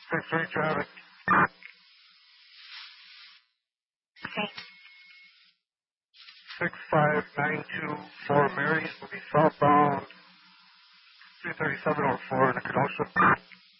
6-3 traffic. Okay. 65924 Marys will be southbound 33704 in the Kenosha.